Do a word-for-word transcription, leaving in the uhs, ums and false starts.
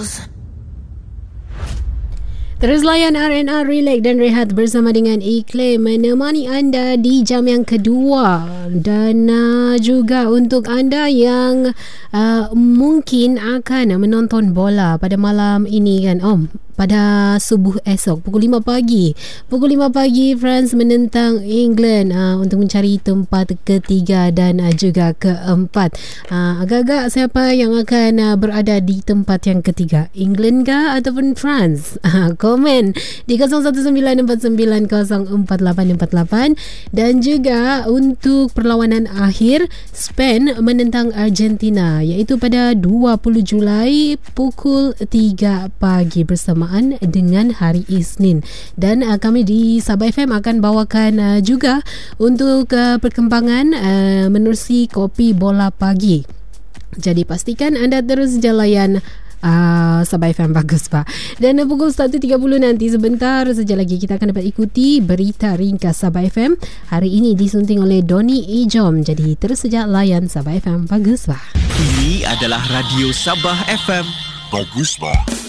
Girls. Terus layan R and R Relax dan Rehat bersama dengan Iklim menemani anda di jam yang kedua. Dan uh, juga untuk anda yang uh, mungkin akan menonton bola pada malam ini kan Om, pada subuh esok pukul lima pagi. Pukul lima pagi France menentang England uh, untuk mencari tempat ketiga dan uh, juga keempat. Uh, agak-agak siapa yang akan uh, berada di tempat yang ketiga? England kah ataupun France? Uh, komen di kosong satu sembilan empat sembilan kosong empat lapan empat lapan. Dan juga untuk perlawanan akhir Spain menentang Argentina iaitu pada dua puluh Julai pukul tiga pagi bersamaan dengan hari Isnin. Dan uh, kami di Sabah F M akan bawakan uh, juga untuk uh, perkembangan uh, menerusi Kopi Bola Pagi. Jadi pastikan anda terus jalayan Uh, Sabah F M. Bagus Pak. Dan uh, pukul satu tiga puluh nanti sebentar saja lagi kita akan dapat ikuti berita ringkas Sabah F M. Hari ini disunting oleh Doni Ejom. Jadi terus saja layan Sabah F M. Bagus Pak. Ini adalah Radio Sabah F M. Bagus Pak.